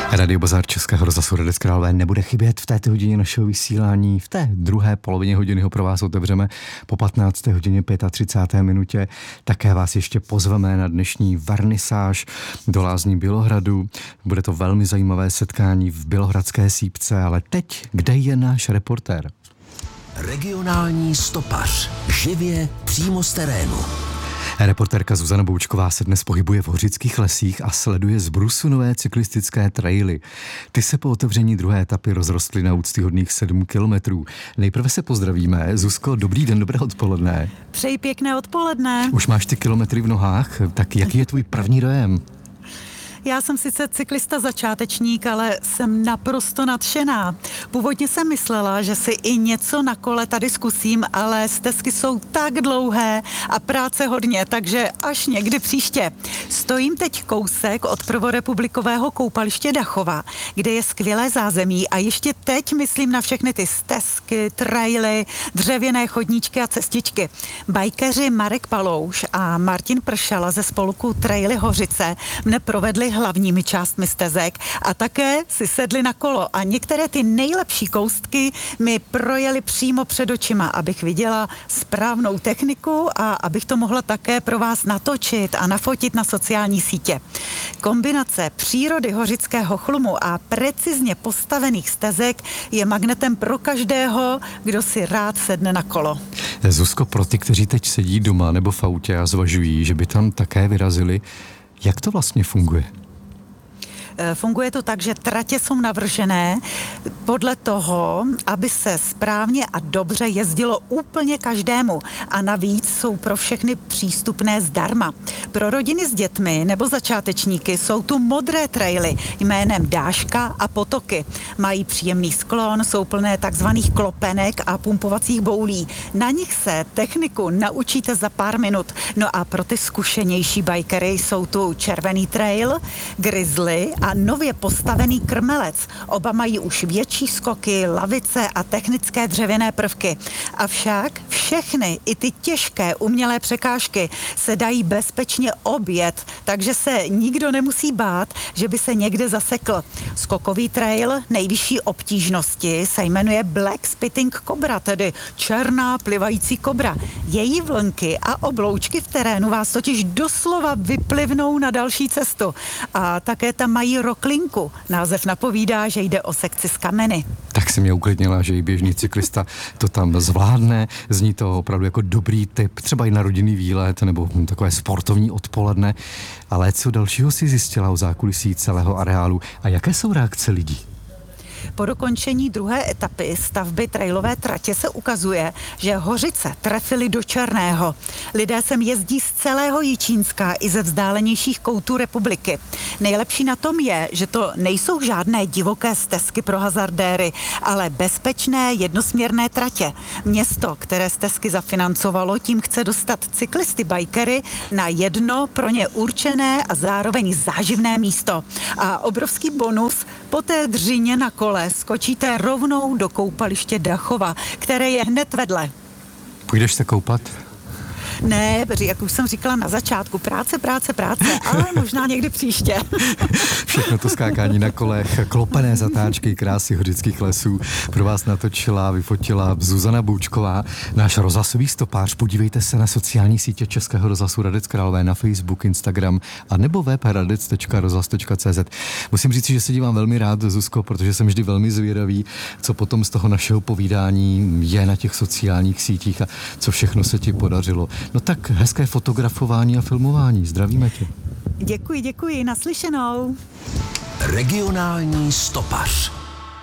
Radio Bazar Českého rozhlasu Hradec Králové nebude chybět v této hodině našeho vysílání. V té druhé polovině hodiny ho pro vás otevřeme po 15. hodině 35. minutě. Také vás ještě pozveme na dnešní vernisáž do Lázní Bělohradu. Bude to velmi zajímavé setkání v Bělohradské Sýpce, ale teď, kde je náš reportér? Regionální stopař. Živě přímo z terénu. Reportérka Zuzana Boučková se dnes pohybuje v Hořických lesích a sleduje z brusu nové cyklistické traily. Ty se po otevření druhé etapy rozrostly na úctyhodných 7 kilometrů. Nejprve se pozdravíme. Zuzko, dobrý den, dobré odpoledne. Přeji pěkné odpoledne. Už máš ty kilometry v nohách, tak jaký je tvůj první dojem? Já jsem sice cyklista začátečník, ale jsem naprosto nadšená. Původně jsem myslela, že si i něco na kole tady zkusím, ale stezky jsou tak dlouhé a práce hodně, takže až někdy příště. Stojím teď kousek od prvorepublikového koupaliště Dachova, kde je skvělé zázemí a ještě teď myslím na všechny ty stezky, traily, dřevěné chodníčky a cestičky. Bajkeři Marek Palouš a Martin Pršala ze spolku Traily Hořice mne provedli hlavními částmi stezek a také si sedli na kolo a některé ty nejlepší koustky mi projeli přímo před očima, abych viděla správnou techniku a abych to mohla také pro vás natočit a nafotit na sociální sítě. Kombinace přírody hořického chlumu a precizně postavených stezek je magnetem pro každého, kdo si rád sedne na kolo. Zuzko, pro ty, kteří teď sedí doma nebo v autě a zvažují, že by tam také vyrazili, jak to vlastně funguje? Funguje to tak, že tratě jsou navržené podle toho, aby se správně a dobře jezdilo úplně každému. A navíc jsou pro všechny přístupné zdarma. Pro rodiny s dětmi nebo začátečníky jsou tu modré traily jménem Dáška a Potoky. Mají příjemný sklon, jsou plné takzvaných klopenek a pumpovacích boulí. Na nich se techniku naučíte za pár minut. No a pro ty zkušenější bajkery jsou tu červený trail, grizzly a nově postavený krmelec. Oba mají už větší skoky, lavice a technické dřevěné prvky. Avšak všechny, i ty těžké umělé překážky se dají bezpečně objet, takže se nikdo nemusí bát, že by se někde zasekl. Skokový trail nejvyšší obtížnosti se jmenuje Black Spitting Cobra, tedy černá plivající kobra. Její vlnky a obloučky v terénu vás totiž doslova vyplivnou na další cestu. A také tam mají roklinku. Název napovídá, že jde o sekci z kameny. Tak si mě uklidnila, že i běžný cyklista to tam zvládne. Zní to opravdu jako dobrý tip, třeba i na rodinný výlet nebo takové sportovní odpoledne. Ale co dalšího si zjistila o zákulisí celého areálu a jaké jsou reakce lidí? Po dokončení druhé etapy stavby trailové tratě se ukazuje, že Hořice trefily do černého. Lidé sem jezdí z celého Jičínska i ze vzdálenějších koutů republiky. Nejlepší na tom je, že to nejsou žádné divoké stezky pro hazardéry, ale bezpečné jednosměrné tratě. Město, které stezky zafinancovalo, tím chce dostat cyklisty bajkery na jedno pro ně určené a zároveň záživné místo. A obrovský bonus, po té dřině na kole skočíte rovnou do koupaliště Dachova, které je hned vedle. Půjdeš se koupat? Ne, jak už jsem říkala na začátku, práce, ale možná někdy příště. Všechno to skákání na kolech, klopené zatáčky, krásy Hořických lesů pro vás natočila, vyfotila Zuzana Boučková, náš rozhlasový stopář. Podívejte se na sociální sítě Českého rozhlasu Hradec Králové, na Facebook, Instagram a nebo web hradec.rozhlas.cz. Musím říct, že se dívám velmi rád, Zuzko, protože jsem vždy velmi zvědavý, co potom z toho našeho povídání je na těch sociálních sítích a co všechno se ti podařilo. No tak hezké fotografování a filmování. Zdravíme tě. Děkuji, naslyšenou. Regionální stopař.